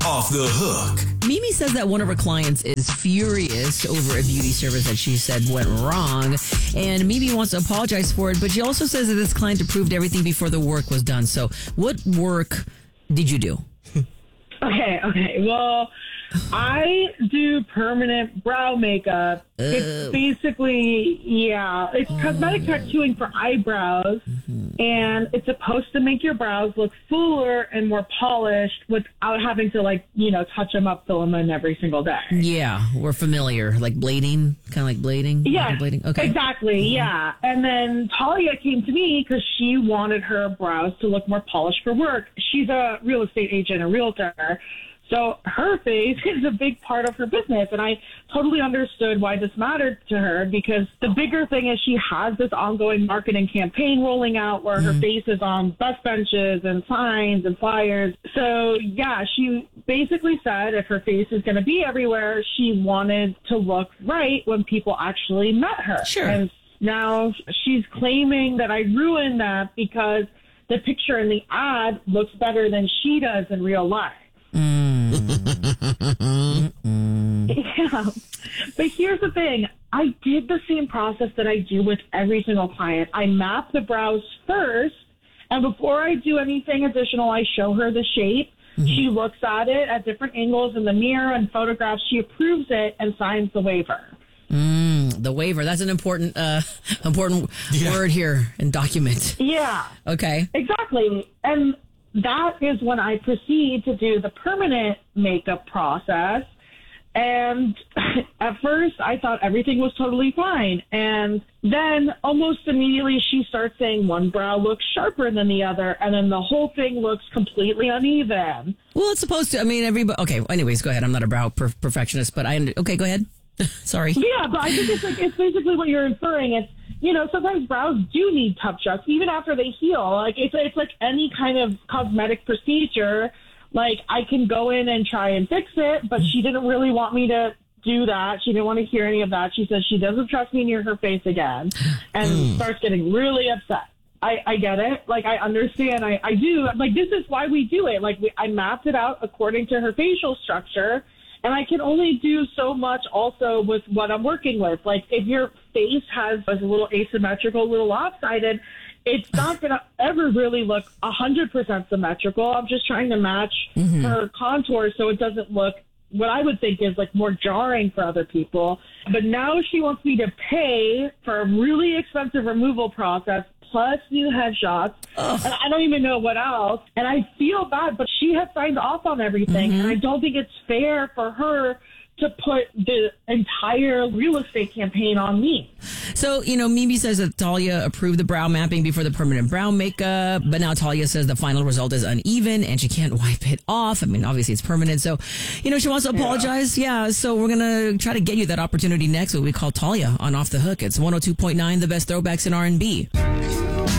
Off the Hook. Mimi says that one of her clients is furious over a beauty service that she said went wrong, and Mimi wants to apologize for it, but she also says that this client approved everything before the work was done. So what work did you do? Okay. Well, I do permanent brow makeup. It's basically, it's cosmetic tattooing for eyebrows, and it's supposed to make your brows look fuller and more polished without having to, touch them up, fill them in every single day. Yeah, we're familiar. Like blading? Kind of like blading? Yeah, blading? Okay. Exactly, yeah. And then Talia came to me because she wanted her brows to look more polished for work. She's a real estate agent, a realtor. So her face is a big part of her business, and I totally understood why this mattered to her, because the bigger thing is she has this ongoing marketing campaign rolling out where her face is on bus benches and signs and flyers. So, yeah, she basically said if her face is going to be everywhere, she wanted to look right when people actually met her. Sure. And now she's claiming that I ruined that because the picture in the ad looks better than she does in real life. Yeah, but here's the thing. I did the same process that I do with every single client. I map the brows first, and before I do anything additional, I show her the shape. She looks at it at different angles in the mirror and photographs. She approves it and signs the waiver. The waiver. That's an important word here in document. Yeah. Okay. Exactly. And that is when I proceed to do the permanent makeup process. And at first, I thought everything was totally fine. And then almost immediately, she starts saying one brow looks sharper than the other. And then the whole thing looks completely uneven. Well, it's supposed to. I mean, everybody. Okay. Anyways, go ahead. I'm not a brow perfectionist, but okay, go ahead. Sorry. Yeah, but I think it's basically what you're inferring. It's, sometimes brows do need touch-ups, even after they heal. Like, it's like any kind of cosmetic procedure. Like, I can go in and try and fix it, but she didn't really want me to do that. She didn't want to hear any of that. She says she doesn't trust me near her face again and starts getting really upset. I get it. Like, I understand. I do. Like, this is why we do it. Like, I mapped it out according to her facial structure, and I can only do so much also with what I'm working with. Like, if your face is a little asymmetrical, a little lopsided, it's not going to ever really look 100% symmetrical. I'm just trying to match her contour so it doesn't look what I would think is like more jarring for other people. But now she wants me to pay for a really expensive removal process plus new headshots. And I don't even know what else. And I feel bad, but she has signed off on everything. And I don't think it's fair for her to put the entire real estate campaign on me. So, Mimi says that Talia approved the brow mapping before the permanent brow makeup, but now Talia says the final result is uneven and she can't wipe it off. I mean, obviously it's permanent. So, she wants to apologize. Yeah. So we're going to try to get you that opportunity next. What we call Talia on Off the Hook. It's 102.9, the best throwbacks in R&B.